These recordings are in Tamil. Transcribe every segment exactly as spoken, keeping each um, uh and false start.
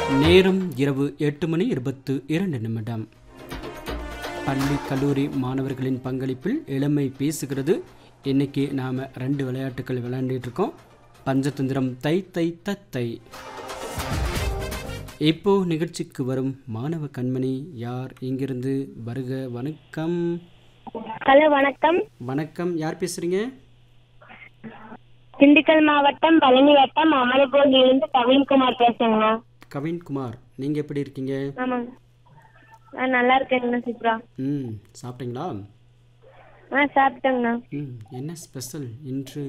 நேரம் இரவு எட்டு மணி இருபத்து இரண்டு நிமிடம். பள்ளி கல்லூரி மாணவர்களின் பங்களிப்பில் இளமை பேசுகிறது. இன்னைக்கு நாம் ரெண்டு விளையாட்டுகள் விளையாண்டுட்டு இருக்கோம். பஞ்சதந்திரம் தை தை தத்தை. இப்போ நிகழ்ச்சிக்கு வரும் மாணவ கண்மணி யார், இங்கிருந்து வருக? வணக்கம். ஹலோ, வணக்கம். வணக்கம், யார் பேசுறீங்க? திண்டுக்கல் மாவட்டம் பழனி வட்டம் அமலபோகிலிருந்து கவின்குமார் பேசுறேங்க. கவின்குமார், நீங்க எப்படி இருக்கீங்க? ஆமாங்க, நான் நல்லா இருக்கேங்கண்ணா. சூப்பரா. ம் சாப்பிட்டீங்களா? ஆ சாப்பிட்டேங்கண்ணா. ம் என்ன ஸ்பெஷல் இன்று?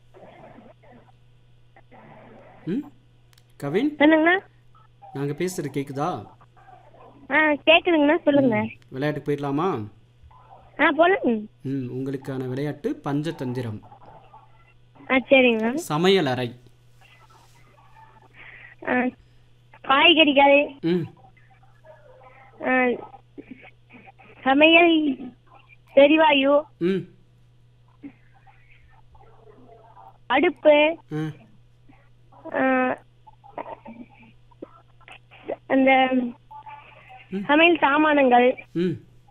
ம் கவின், சொல்லுங்கண்ணா. நாங்கள் பேசுகிறது கேட்குதா? ஆ கேட்குதுங்கண்ணா, சொல்லுங்க. விளையாட்டுக்கு போயிடலாமா? ஆ போலுங்க. ம் உங்களுக்கான விளையாட்டு பஞ்சதந்திரம். ஆ சரிங்கண்ணா. சமையல் அறை. ஆ, காய்கறிகள். ம் ஆ, சமையல் எரிவாயு. ம் அடுப்பு. ஆ ஆ, அந்த சமையல் சாமானங்கள். ம்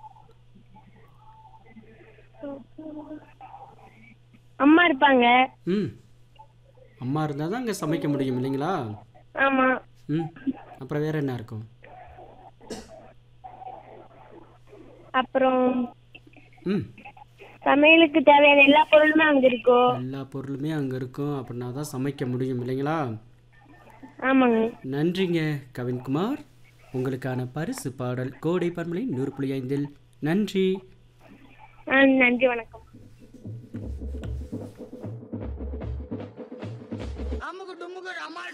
அம்மா இருப்பாங்க. ம் அம்மா இருந்தால் தான் அங்கே சமைக்க முடியும் இல்லைங்களா? ஆமா. ம் அப்புறம் வேறு என்ன இருக்கும்? அப்புறம் ம் சமையலுக்கு தேவையான எல்லா பொருளுமே அங்க இருக்கும். எல்லா பொருளுமே அங்கே இருக்கும். அப்படின்னா தான் சமைக்க முடியும் இல்லைங்களா? ஆமாங்க. நன்றிங்க கவின்குமார். உங்களுக்கான பரிசு பாடல் கோடை பர்மலை நூறு புள்ளி ஐந்தில். நன்றி. ஆ நன்றி, வணக்கம்.